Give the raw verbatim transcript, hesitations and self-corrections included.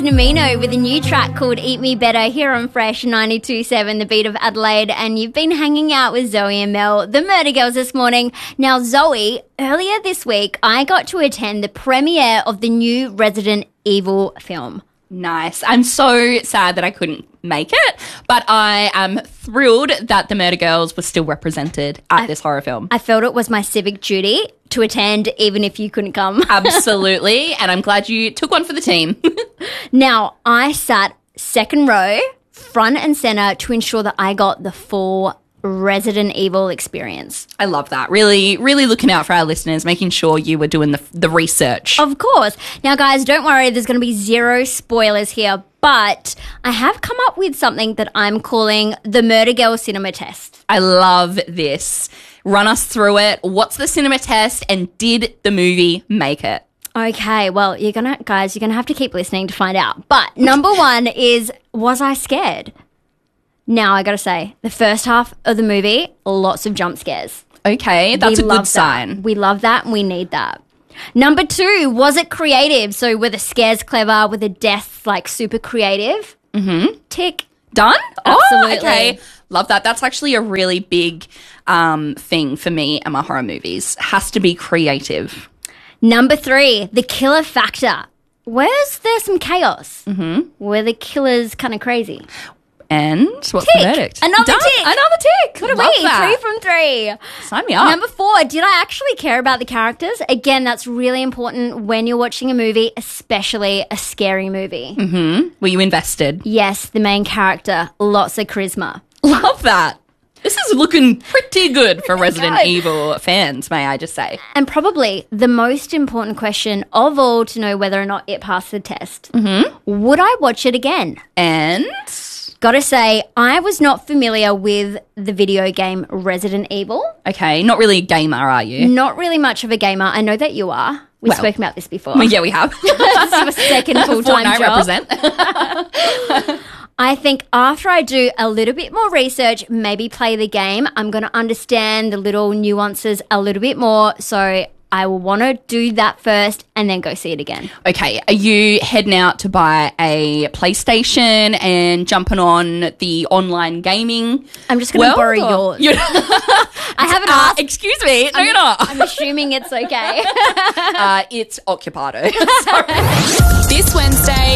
Namino with a new track called Eat Me Better here on Fresh ninety-two point seven, the beat of Adelaide, and you've been hanging out with Zoe and Mel, the Murder Girls, this morning. Now, Zoe, earlier this week, I got to attend the premiere of the new Resident Evil film. Nice. I'm so sad that I couldn't make it, but I am thrilled that the Murder Girls were still represented at I, this horror film. I felt it was my civic duty to attend even if you couldn't come. Absolutely, and I'm glad you took one for the team. Now, I sat second row, front and center to ensure that I got the full Resident Evil experience. I love that. Really, really looking out for our listeners, making sure you were doing the, the research. Of course. Now, guys, don't worry. There's going to be zero spoilers here, but I have come up with something that I'm calling the Murder Girl Cinema Test. I love this. Run us through it. What's the cinema test, and did the movie make it? Okay, well, you're gonna, guys, you're going to have to keep listening to find out. But number one is, was I scared? Now, I got to say, the first half of the movie, lots of jump scares. Okay, that's we a good that. sign. We love that and we need that. Number two, was it creative? So were the scares clever? Were the deaths like super creative? Mm-hmm. Tick. Done? Absolutely. Oh, okay. Love that. That's actually a really big um, thing for me and my horror movies. Has to be creative. Number three, the killer factor. Was there some chaos? Mm-hmm. Were the killers kind of crazy? And what's tick. the verdict? Another Done. tick. Another tick. What are Love we? that. Three from three. Sign me up. Number four, did I actually care about the characters? Again, that's really important when you're watching a movie, especially a scary movie. Mm-hmm. Were you invested? Yes, the main character. Lots of charisma. Love that. This is looking pretty good for Resident good. Evil fans, may I just say. And probably the most important question of all to know whether or not it passed the test. Mm-hmm. Would I watch it again? And? Gotta say, I was not familiar with the video game Resident Evil. Okay, not really a gamer, are you? Not really much of a gamer. I know that you are. We've Well, spoken about this before. Well, yeah, we have. This is your second full-time Fortnite job. represent. I think after I do a little bit more research, maybe play the game, I'm going to understand the little nuances a little bit more. So I will want to do that first and then go see it again. Okay, are you heading out to buy a PlayStation and jumping on the online gaming? I'm just going to Well, borrow or- yours. You're- I haven't Uh, asked. excuse me. No, I'm, you're not. I'm assuming it's okay. uh, it's Occupado. This Wednesday,